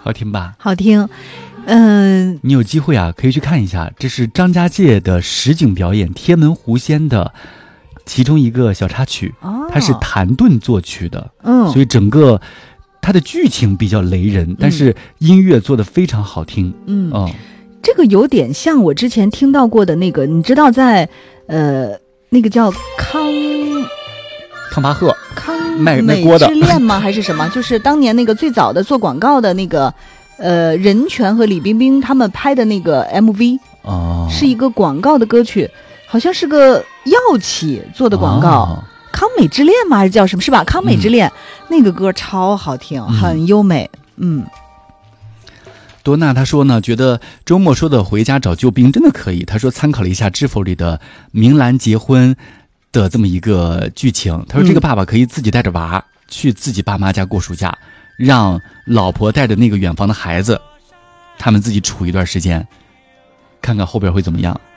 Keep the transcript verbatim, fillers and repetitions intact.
好听吧？ 好听。嗯、呃， 你有机会啊，可以去看一下，这是张家界的实景表演《天门狐仙》的其中一个小插曲， 哦、 它是谭盾作曲的， 嗯， 所以整个它的剧情比较雷人，但是音乐做得非常好听， 嗯， 哦、 嗯，这个有点像我之前听到过的那个，你知道在呃那个叫康康巴赫康卖卖锅的美之恋吗？还是什么？就是当年那个最早的做广告的那个。呃，任泉和李冰冰他们拍的那个 M V， 哦， 是一个广告的歌曲，好像是个药企做的广告， 哦、 康美之恋吗？还是叫什么？是吧？康美之恋、嗯、那个歌超好听，很优美。嗯， 多娜她说呢，觉得周末说的回家找救兵真的可以。她说参考了一下《知否》里的明兰结婚的这么一个剧情。她说这个爸爸可以自己带着娃、嗯、去自己爸妈家过暑假。让老婆带着那个远房的孩子，他们自己处一段时间，看看后边会怎么样。